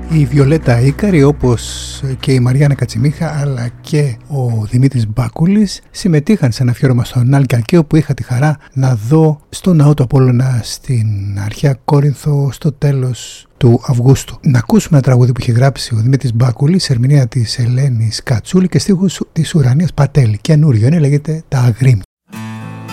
Η Βιολέτα Ίκαρη, όπως και η Μαριάννα Κατσιμίχα, αλλά και ο Δημήτρης Μπάκουλης συμμετείχαν σε ένα αφιέρωμα στον Άλκη Αλκαίο που είχα τη χαρά να δω στο Ναό του Απόλλωνα στην αρχαία Κόρινθο στο τέλος του Αυγούστου. Να ακούσουμε ένα τραγούδι που είχε γράψει ο Δημήτρης Μπάκουλης, ερμηνεία της Ελένης Κατσούλη και στίχους της Ουρανίας Πατέλη. Καινούριο είναι, λέγεται «Τα Αγρίμια».